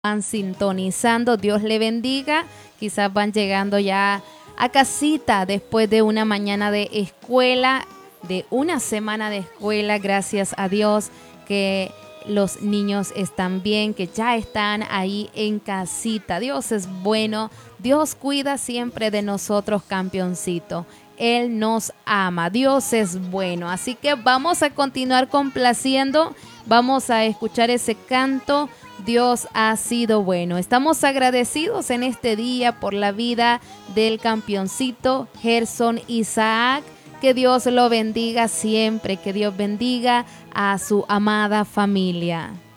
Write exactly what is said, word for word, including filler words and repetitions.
van sintonizando, Dios le bendiga. Quizás van llegando ya a casita después de una mañana de escuela, de una semana de escuela, gracias a Dios que los niños están bien, que ya están ahí en casita. Dios es bueno, Dios cuida siempre de nosotros, campeoncito. Él nos ama, Dios es bueno. Así que vamos a continuar complaciendo, vamos a escuchar ese canto. Dios ha sido bueno. Estamos agradecidos en este día por la vida del campeoncito Gerson Isaac. Que Dios lo bendiga siempre, que Dios bendiga a su amada familia.